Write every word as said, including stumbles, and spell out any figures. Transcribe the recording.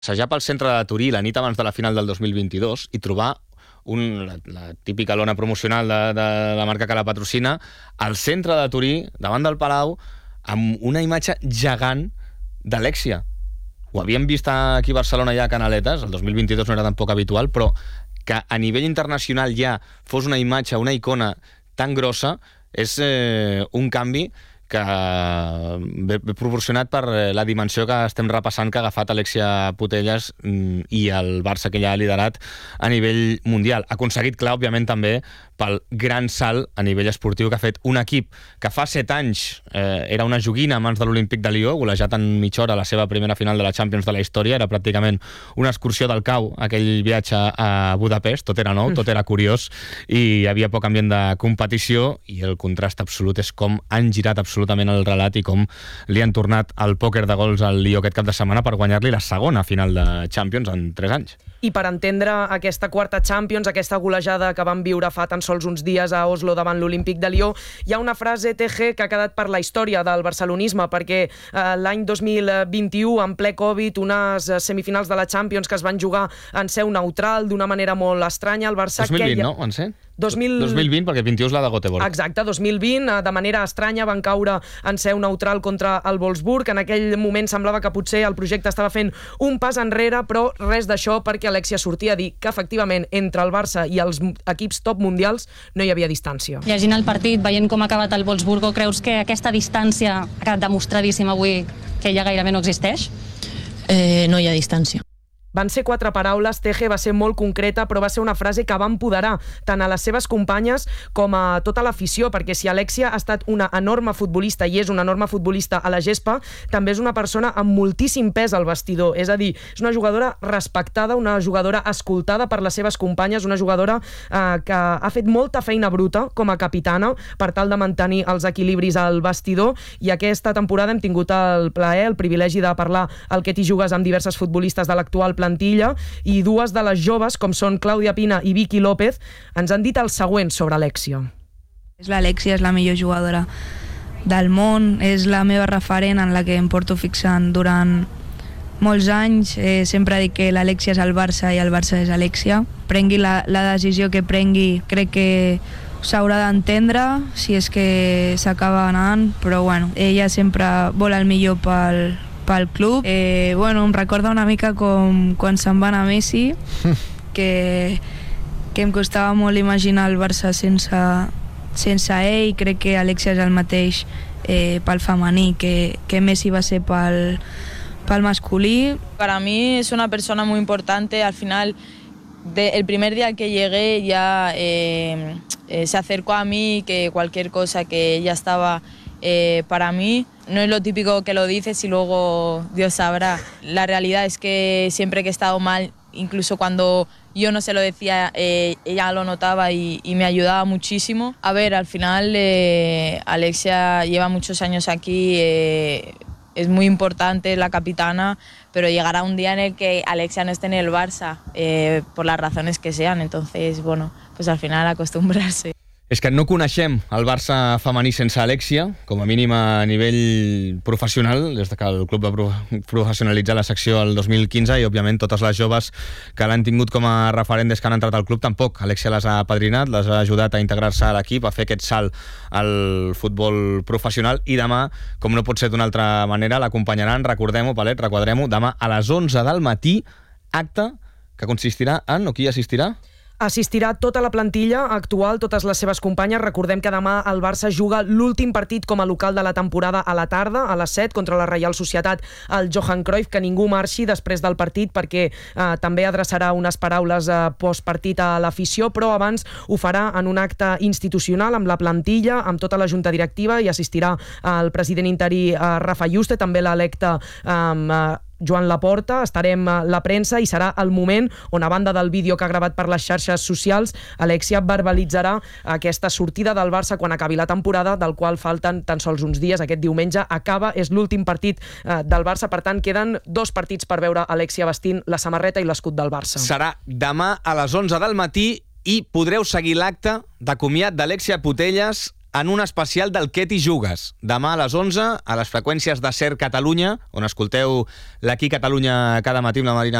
passejar pel centre de Turí la nit abans de la final del dos mil vint-i-dos i trobar un, la, la típica lona promocional de, de la marca que la patrocina al centre de Turí, davant del Palau, amb una imatge gegant d'Alexia. Ho havíem vist aquí a Barcelona ja a Canaletes, el dos mil vint-i-dos no era tan poc habitual, però que a nivell internacional ja fos una imatge, una icona tan grossa, és eh, un canvi que ve, ve proporcionat per la dimensió que estem repassant que ha agafat Alexia Putellas i el Barça que ja ha liderat a nivell mundial. Ha aconseguit, clar, òbviament, també pel gran salt a nivell esportiu que ha fet un equip que fa set anys eh, era una joguina a mans de l'Olímpic de Lió, golejat en mitja hora a la seva primera final de la Champions de la història. Era pràcticament una excursió del cau, aquell viatge a Budapest. Tot era nou, tot era curiós i hi havia poc ambient de competició i el contrast absolut és com han girat absolutament absolutament el relat i com li han tornat el pòquer de gols al Lió aquest cap de setmana per guanyar-li la segona final de Champions en tres anys. I per entendre aquesta quarta Champions, aquesta golejada que van viure fa tan sols uns dies a Oslo davant l'Olímpic de Lió, hi ha una frase, T G, que ha quedat per la història del barcelonisme, perquè eh, l'any dos mil vint-i-u, en ple Covid, unes semifinals de la Champions que es van jugar en seu neutral, d'una manera molt estranya, el Barça... dos mil vint, queia... no? En ser? dos mil... dos mil vint, perquè vint-i-u és la de Göteborg. Exacte, dos mil vint, de manera estranya, van caure en seu neutral contra el Wolfsburg. En aquell moment semblava que potser el projecte estava fent un pas enrere, però res d'això, perquè Alexia sortia a dir que, efectivament, entre el Barça i els equips top mundials no hi havia distància. Llegint el partit, veient com ha acabat el Wolfsburg, creus que aquesta distància ha quedat demostradíssima avui que ja gairebé no existeix? Eh, no hi ha distància. Van ser quatre paraules, T G va ser molt concreta, però va ser una frase que va empoderar tant a les seves companyes com a tota l'afició, perquè si Alexia ha estat una enorme futbolista i és una enorme futbolista a la gespa, també és una persona amb moltíssim pes al vestidor. És a dir, és una jugadora respectada, una jugadora escoltada per les seves companyes, una jugadora eh, que ha fet molta feina bruta com a capitana per tal de mantenir els equilibris al vestidor, i aquesta temporada hem tingut el plaer, el privilegi de parlar al Que t'hi jugues amb diverses futbolistes de l'actual plantilla, i dues de les joves, com són Clàudia Pina i Vicky López, ens han dit el següent sobre Alexia. L'Alexia és la millor jugadora del món, és la meva referent en la que em porto fixant durant molts anys. Eh, sempre dic que l'Alexia és el Barça i el Barça és Alexia. Prengui la, la decisió que prengui, crec que s'haurà d'entendre si és que s'acaba anant, però bueno, ella sempre vol el millor pel pel club. Eh, bueno, em recorda una mica com quan se'n va anar Messi, que, que em costava molt imaginar el Barça sense, sense ell. Crec que Alexia és el mateix eh, pel femení que, que Messi va ser pel, pel masculí. Para mí es una persona muy importante. Al final, de, el primer día que llegué ya eh, eh, se acercó a mí, que cualquier cosa que ella estaba eh, para mí. No es lo típico que lo dices y luego Dios sabrá. La realidad es que siempre que he estado mal, incluso cuando yo no se lo decía, eh, ella lo notaba y, y me ayudaba muchísimo. A ver, al final eh, Alexia lleva muchos años aquí, eh, es muy importante, es la capitana, pero llegará un día en el que Alexia no esté en el Barça, eh, por las razones que sean. Entonces, bueno, pues al final acostumbrarse. És que no coneixem el Barça femení sense Alexia, com a mínim a nivell professional, des que el club va professionalitzar la secció el dos mil quinze, i òbviament totes les joves que l'han tingut com a referent des que han entrat al club tampoc. Alexia les ha apadrinat, les ha ajudat a integrar-se a l'equip, a fer aquest salt al futbol professional, i demà, com no pot ser d'una altra manera, l'acompanyaran, recordem-ho, Palet, requadrem-ho, demà a les onze del matí, acte que consistirà en, o qui assistirà? Assistirà tota la plantilla actual, totes les seves companyes. Recordem que demà el Barça juga l'últim partit com a local de la temporada a la tarda, a les set, contra la Reial Societat al Johan Cruyff. Que ningú marxi després del partit, perquè eh, també adreçarà unes paraules eh, postpartit a l'afició, però abans ho farà en un acte institucional amb la plantilla, amb tota la junta directiva, i assistirà el president interí eh, Rafa Yuste, també l'electe eh, Joan Laporta, estarem la premsa, i serà el moment on, a banda del vídeo que ha gravat per les xarxes socials, Alexia verbalitzarà aquesta sortida del Barça quan acabi la temporada, del qual falten tan sols uns dies. Aquest diumenge acaba, és l'últim partit eh, del Barça, per tant queden dos partits per veure Alexia vestint la samarreta i l'escut del Barça. Serà demà a les onze del matí i podreu seguir l'acte de comiat d'Alexia Putellas en un especial del Què t'hi jugues. Demà a les onze, a les freqüències de SER Catalunya, on escolteu l'Aquí Catalunya cada matí amb la Marina